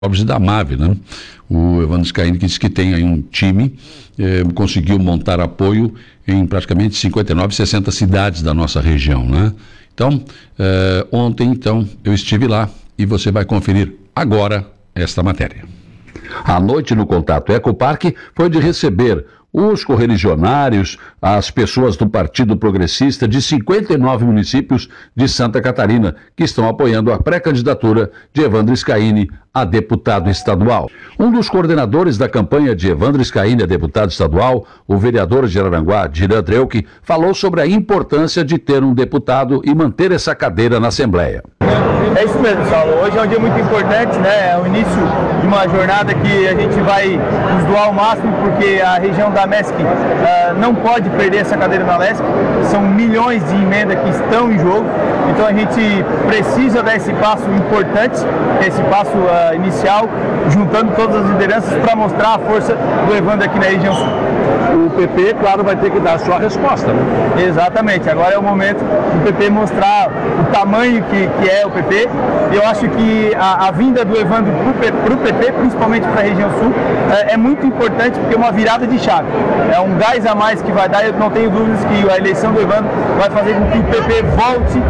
obras da MAVE, né? O Evandro Scaini que disse que tem aí um time, conseguiu montar apoio em praticamente 59, 60 cidades da nossa região, né? Então, ontem, então, eu estive lá e você vai conferir agora esta matéria. A noite no Contato Ecoparque foi de receber os correligionários, as pessoas do Partido Progressista de 59 municípios de Santa Catarina, que estão apoiando a pré-candidatura de Evandro Scaini a deputado estadual. Um dos coordenadores da campanha de Evandro Scaini a deputado estadual, o vereador de Araranguá, Diran Dreuck, falou sobre a importância de ter um deputado e manter essa cadeira na Assembleia. É isso mesmo, Saulo. Hoje é um dia muito importante, né? É o início de uma jornada que a gente vai nos doar ao máximo, porque a região da MESC não pode perder essa cadeira na LESC. São milhões de emendas que estão em jogo. Então a gente precisa dar esse passo importante, esse passo inicial, juntando todas as lideranças para mostrar a força do Evandro aqui na região sul. O PP, claro, vai ter que dar a sua resposta, né? Exatamente. Agora é o momento do PP mostrar o tamanho que é o PP. Eu acho que a vinda do Evandro para o PP, principalmente para a região sul, é muito importante porque é uma virada de chave. É um gás a mais que vai dar. Eu não tenho dúvidas que a eleição do Evandro vai fazer com que o PP volte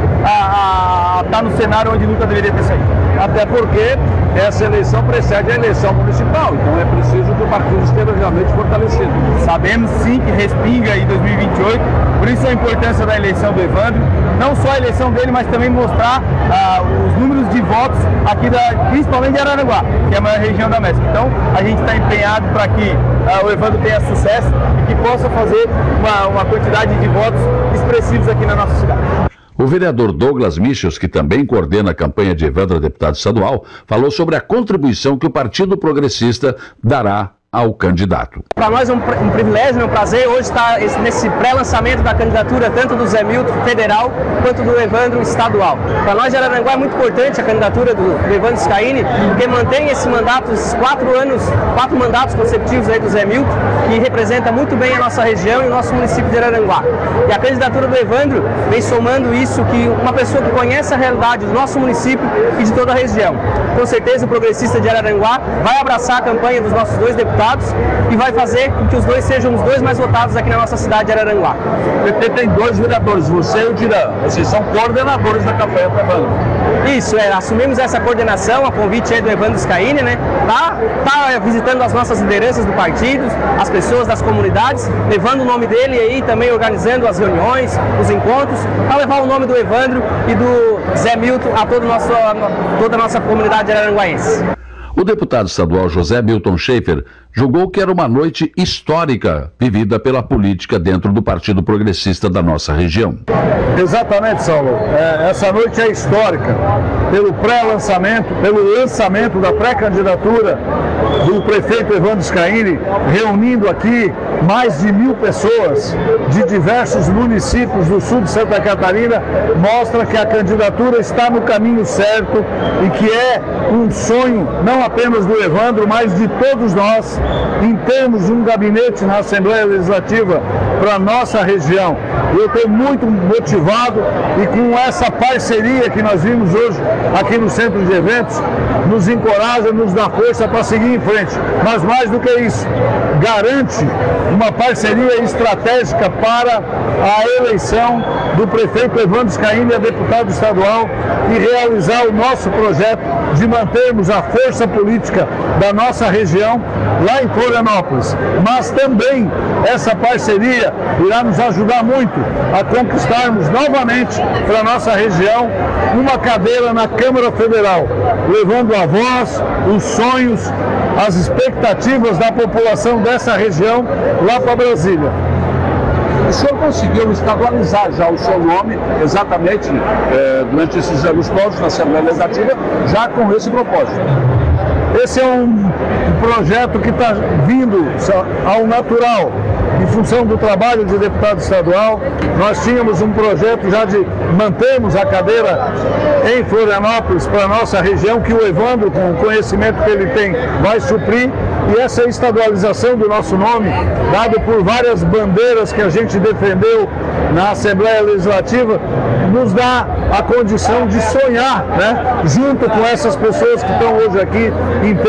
a estar no cenário onde nunca deveria ter saído. Até porque essa eleição precede a eleição municipal, então é preciso que o partido esteja realmente fortalecido. Sabemos sim que respinga em 2028, por isso a importância da eleição do Evandro, não só a eleição dele, mas também mostrar os números de votos aqui, principalmente de Araranguá, que é a maior região da MESC. Então a gente está empenhado para que o Evandro tenha sucesso e que possa fazer uma quantidade de votos expressivos aqui na nossa cidade. O vereador Douglas Michels, que também coordena a campanha de Evandro a deputado estadual, falou sobre a contribuição que o Partido Progressista dará ao candidato. Para nós é um privilégio, um prazer hoje estar nesse pré-lançamento da candidatura tanto do Zé Milton federal quanto do Evandro estadual. Para nós de Araranguá é muito importante a candidatura do Evandro Scaini, porque mantém esse mandato, esses 4 mandatos consecutivos aí do Zé Milton, que representa muito bem a nossa região e o nosso município de Araranguá. E a candidatura do Evandro vem somando isso, que uma pessoa que conhece a realidade do nosso município e de toda a região. Com certeza o progressista de Araranguá vai abraçar a campanha dos nossos dois deputados e vai fazer com que os dois sejam os dois mais votados aqui na nossa cidade de Araranguá. O PT tem 2 vereadores, você e o Diran. Vocês são coordenadores da campanha para Evandro. Isso, assumimos essa coordenação, a convite aí do Evandro Scaini, né? Tá visitando as nossas lideranças do partido, as pessoas das comunidades, levando o nome dele aí, também organizando as reuniões, os encontros, para levar o nome do Evandro e do Zé Milton a toda a nossa comunidade araranguaense. O deputado estadual José Milton Schaefer julgou que era uma noite histórica vivida pela política dentro do Partido Progressista da nossa região. Exatamente, Saulo. Essa noite é histórica pelo pré-lançamento, pelo lançamento da pré-candidatura do prefeito Evandro Scaini, reunindo aqui mais de 1.000 pessoas de diversos municípios do sul de Santa Catarina, mostra que a candidatura está no caminho certo e que é um sonho não apenas do Evandro, mas de todos nós, em termos de um gabinete na Assembleia Legislativa para a nossa região. Eu estou muito motivado e com essa parceria que nós vimos hoje aqui no Centro de Eventos, nos encoraja, nos dá força para seguir em frente. Mas mais do que isso, garante uma parceria estratégica para a eleição do prefeito Evandro Scaini a deputado estadual e realizar o nosso projeto de mantermos a força política da nossa região lá em Florianópolis. Mas também essa parceria irá nos ajudar muito a conquistarmos novamente para a nossa região uma cadeira na Câmara Federal, levando a voz, os sonhos, as expectativas da população dessa região lá para Brasília. O senhor conseguiu estadualizar já o seu nome, exatamente durante esses anos todos na Assembleia Legislativa, já com esse propósito. Esse é um projeto que está vindo ao natural, em função do trabalho de deputado estadual. Nós tínhamos um projeto já de mantermos a cadeira em Florianópolis para a nossa região, que o Evandro, com o conhecimento que ele tem, vai suprir. E essa estadualização do nosso nome, dado por várias bandeiras que a gente defendeu na Assembleia Legislativa, nos dá a condição de sonhar, né, junto com essas pessoas que estão hoje aqui em